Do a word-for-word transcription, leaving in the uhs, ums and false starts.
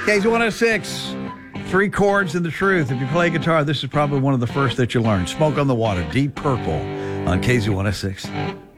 K Z one oh six, three chords and the truth. If you play guitar, this is probably one of the first that you learn. Smoke on the Water, Deep Purple on K Z one oh six.